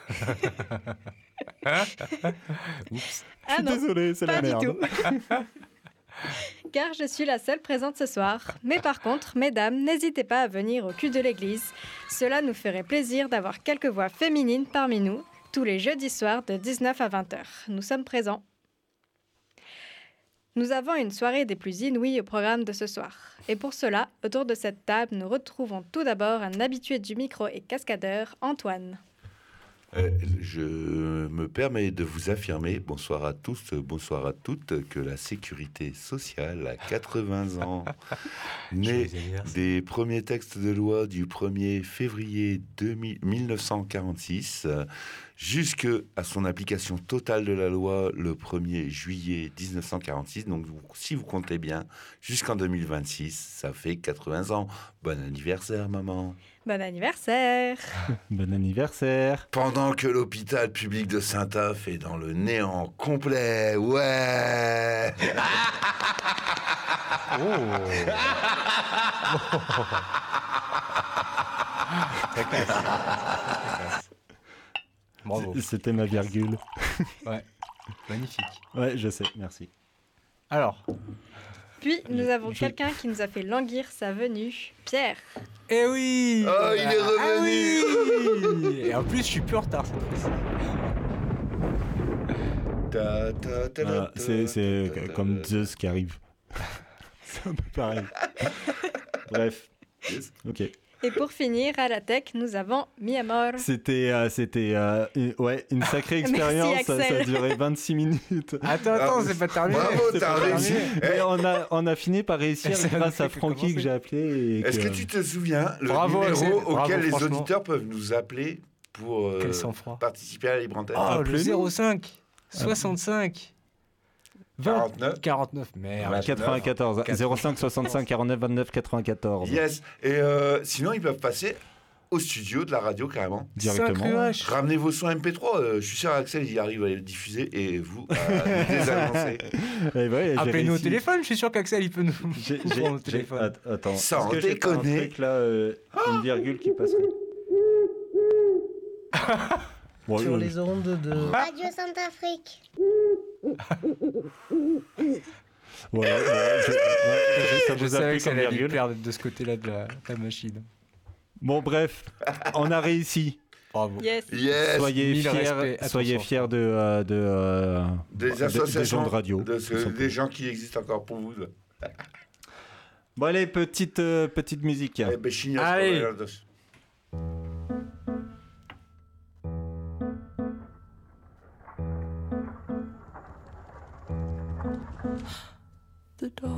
Oups. Je suis désolé, c'est la pas merde. du tout. Car je suis la seule présente ce soir. Mais par contre, mesdames, n'hésitez pas à venir au cul de l'église. Cela nous ferait plaisir d'avoir quelques voix féminines parmi nous, tous les jeudis soirs de 19 à 20h. Nous sommes présents. Nous avons une soirée des plus inouïes au programme de ce soir. Et pour cela, autour de cette table, nous retrouvons tout d'abord un habitué du micro et cascadeur, Antoine. Je me permets de vous affirmer, bonsoir à tous, bonsoir à toutes, que la sécurité sociale a 80 ans. Né des premiers textes de loi du 1er février 1946 jusqu'à son application totale de la loi le 1er juillet 1946. Donc, si vous comptez bien, jusqu'en 2026, ça fait 80 ans. Bon anniversaire, maman. Bon anniversaire. Bon anniversaire. Pendant que l'hôpital public de Saint-Aph est dans le néant complet, ouais. Très classe. Bravo. C'était ma virgule. Ouais, magnifique. Ouais, je sais, merci. Alors. Puis, nous avons quelqu'un qui nous a fait languir sa venue, Pierre. Eh oui. Oh, il est revenu. Oui. Et en plus, je suis plus en retard cette fois-ci. C'est comme Zeus qui arrive. C'est un peu pareil. Bref. Ok. Et pour finir, à la tech, nous avons Miamor. C'était une sacrée expérience. Merci, ça Axel. a duré 26 minutes. Attends, c'est pas terminé. Bravo, C'est t'as pas réussi. Mais on a fini par réussir Ça grâce fait à que Francky commencer. que j'ai appelé. Et Est-ce que tu te souviens le Bravo, numéro Axel. auquel Bravo, les franchement. auditeurs peuvent nous appeler pour Quel sang-froid. participer à la libre antenne? Oh, Appelez-nous. le 05 65 20 49. 49. Merde. Ouais. 94 05 65 49 29 94 Yes. Et sinon, ils peuvent passer au studio de la radio carrément. directement. 5 ruaches. Ramenez vos sons MP3. Je suis sûr Axel, il arrive à les diffuser et vous à les désannoncer. Eh ouais, j'ai Appelez-nous au réussi. téléphone, je suis sûr qu'Axel il peut nous J'ai- prendre au téléphone. Attends, Sans est-ce que j'ai pas un déconner. truc là, une virgule qui passerait. Bon, Sur les ondes de... Radio Centrafrique. voilà, ça Je vous a savais plu que ça comme allait lui virgule. plaire d'être de ce côté-là de la machine. Bon, bref, on a réussi. Bravo. Yes. Yes. Soyez mille respects à fiers ton fiers Des associations, des gens de radio. de tout simplement. des gens qui existent encore pour vous. Bon, allez, petite musique. Eh ben, chignos, Allez. colados. The door